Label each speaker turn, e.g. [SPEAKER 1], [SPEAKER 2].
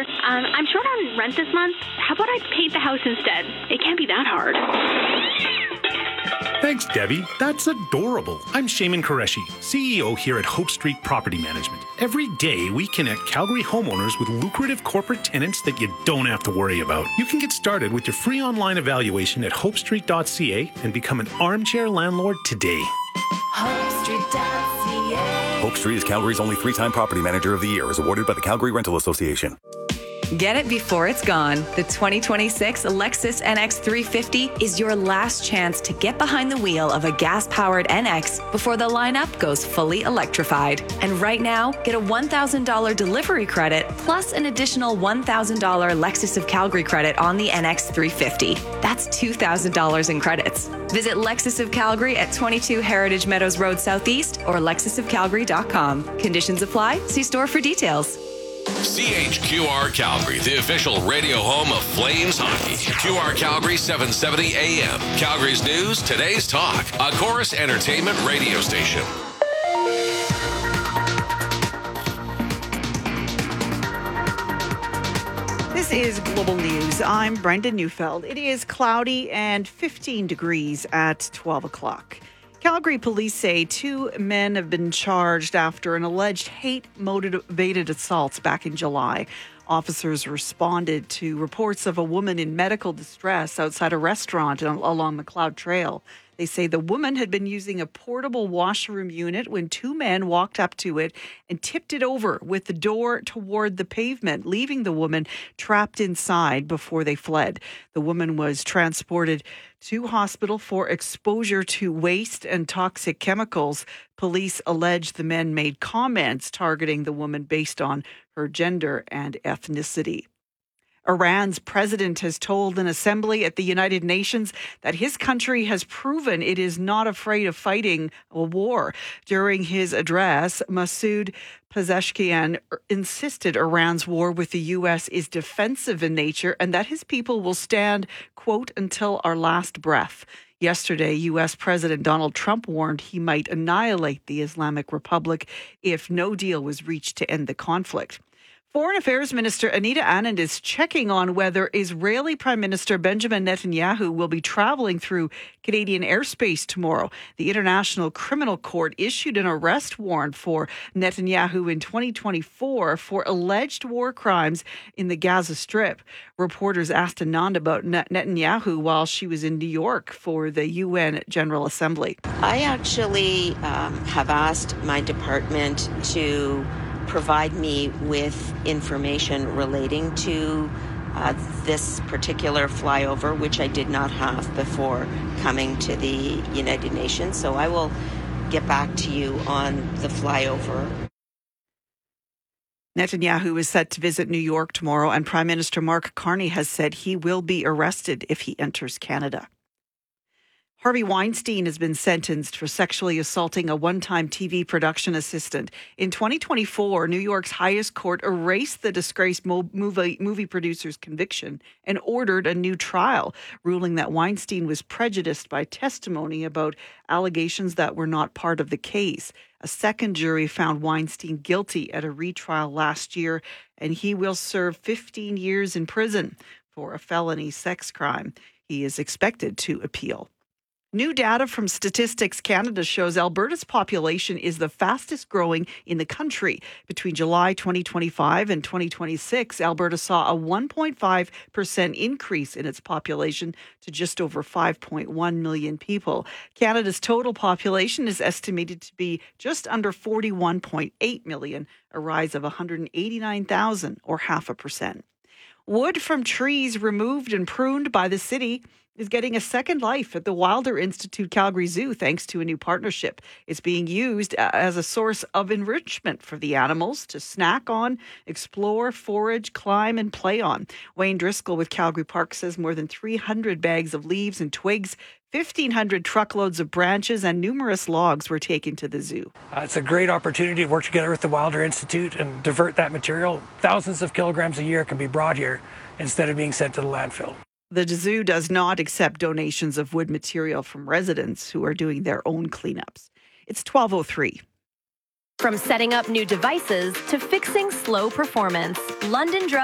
[SPEAKER 1] I'm short on rent this month. How about I paint the house instead? It can't be that hard.
[SPEAKER 2] Thanks, Debbie. That's adorable. I'm Shaman Qureshi, CEO here at Hope Street Property Management. Every day, we connect Calgary homeowners with lucrative corporate tenants that you don't have to worry about. You can get started with your free online evaluation at hopestreet.ca and become an armchair landlord today.
[SPEAKER 3] HopeStreet.ca.
[SPEAKER 4] Hope Street is Calgary's only 3-time property manager of the year, as awarded by the Calgary Rental Association.
[SPEAKER 5] Get it before it's gone. The 2026 Lexus NX 350 is your last chance to get behind the wheel of a gas-powered NX before the lineup goes fully electrified. And right now, get a $1,000 delivery credit plus an additional $1,000 Lexus of Calgary credit on the NX 350. That's $2,000 in credits. Visit Lexus of Calgary at 22 Heritage Meadows Road Southeast or lexusofcalgary.com. Conditions apply. See store for details.
[SPEAKER 6] CHQR Calgary, the official radio home of Flames hockey. QR Calgary 770 AM. Calgary's news, today's talk. A Chorus Entertainment radio station.
[SPEAKER 7] This is Global News. I'm Brenda Neufeld. It is cloudy and 15 degrees at 12 o'clock. Calgary police say 2 men have been charged after an alleged hate-motivated assault back in July. Officers responded to reports of a woman in medical distress outside a restaurant along Macleod Trail. They say the woman had been using a portable washroom unit when 2 men walked up to it and tipped it over with the door toward the pavement, leaving the woman trapped inside before they fled. The woman was transported to hospital for exposure to waste and toxic chemicals. Police allege the men made comments targeting the woman based on her gender and ethnicity. Iran's president has told an assembly at the United Nations that his country has proven it is not afraid of fighting a war. During his address, Masoud Pezeshkian insisted Iran's war with the U.S. is defensive in nature and that his people will stand, quote, until our last breath. Yesterday, U.S. President Donald Trump warned he might annihilate the Islamic Republic if no deal was reached to end the conflict. Foreign Affairs Minister Anita Anand is checking on whether Israeli Prime Minister Benjamin Netanyahu will be traveling through Canadian airspace tomorrow. The International Criminal Court issued an arrest warrant for Netanyahu in 2024 for alleged war crimes in the Gaza Strip. Reporters asked Anand about Netanyahu while she was in New York for the UN General Assembly.
[SPEAKER 8] I actually have asked my department to provide me with information relating to this particular flyover, which I did not have before coming to the United Nations. So I will get back to you on the flyover.
[SPEAKER 7] Netanyahu is set to visit New York tomorrow, and Prime Minister Mark Carney has said he will be arrested if he enters Canada. Harvey Weinstein has been sentenced for sexually assaulting a one-time TV production assistant. In 2024, New York's highest court erased the disgraced movie producer's conviction and ordered a new trial, ruling that Weinstein was prejudiced by testimony about allegations that were not part of the case. A second jury found Weinstein guilty at a retrial last year, and he will serve 15 years in prison for a felony sex crime. He is expected to appeal. New data from Statistics Canada shows Alberta's population is the fastest growing in the country. Between July 2025 and 2026, Alberta saw a 1.5% increase in its population to just over 5.1 million people. Canada's total population is estimated to be just under 41.8 million, a rise of 189,000 or 0.5%. Wood from trees removed and pruned by the city is getting a second life at the Wilder Institute Calgary Zoo thanks to a new partnership. It's being used as a source of enrichment for the animals to snack on, explore, forage, climb, and play on. Wayne Driscoll with Calgary Park says more than 300 bags of leaves and twigs, 1,500 truckloads of branches, and numerous logs were taken to the zoo.
[SPEAKER 9] It's a great opportunity to work together with the Wilder Institute and divert that material. Thousands of kilograms a year can be brought here instead of being sent to the landfill.
[SPEAKER 7] The zoo does not accept donations of wood material from residents who are doing their own cleanups. It's 12:03.
[SPEAKER 3] From setting up new devices to fixing slow performance, London Drugs